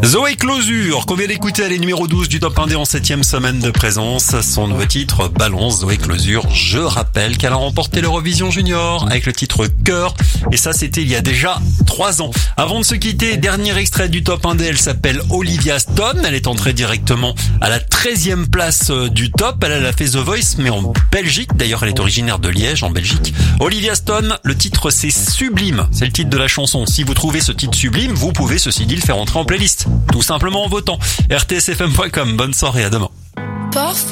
Zoé Closure, qu'on vient d'écouter, elle est numéro 12 du top 1D en 7ème semaine de présence. Son nouveau titre, Balance. Zoé Closure, je rappelle qu'elle a remporté l'Eurovision Junior avec le titre Cœur. Et ça, c'était il y a déjà 3 ans. Avant de se quitter, dernier extrait du top 1D, elle s'appelle Olivia Stone. Elle est entrée directement à la 13e place du top. Elle a fait The Voice, mais en Belgique. D'ailleurs, elle est originaire de Liège, en Belgique. Olivia Stone, le titre c'est Sublime. C'est le titre de la chanson. Si vous trouvez ce titre sublime, vous pouvez ceci dit le faire entrer en playlist. Tout simplement en votant. rtsfm.com. Bonne soirée, à demain. Parfois